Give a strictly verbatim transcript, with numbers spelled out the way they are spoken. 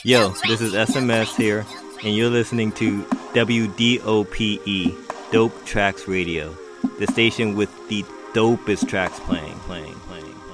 Yo, this is S M S here, and you're listening to W D O P E, Dope Tracks Radio, the station with the dopest tracks playing, playing, playing.